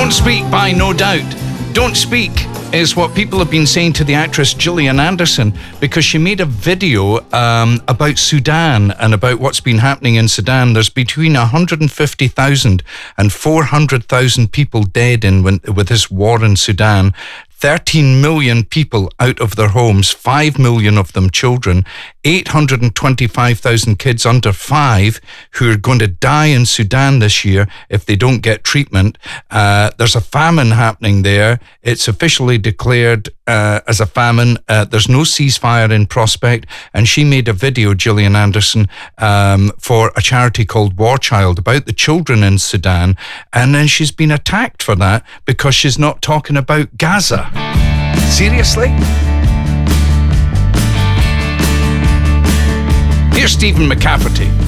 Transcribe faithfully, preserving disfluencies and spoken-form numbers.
Don't Speak by No Doubt. Don't Speak is what people have been saying to the actress Gillian Anderson, because she made a video um, about Sudan and about what's been happening in Sudan. There's between one hundred fifty thousand and four hundred thousand people dead in with this war in Sudan. thirteen million people out of their homes, five million of them children, eight hundred twenty-five thousand kids under five who are going to die in Sudan this year if they don't get treatment. Uh, there's a famine happening there. It's officially declared uh, as a famine. Uh, there's no ceasefire in prospect. And she made a video, Gillian Anderson, um, for a charity called War Child about the children in Sudan. And then she's been attacked for that because she's not talking about Gaza. Seriously? Here's Stephen McCafferty.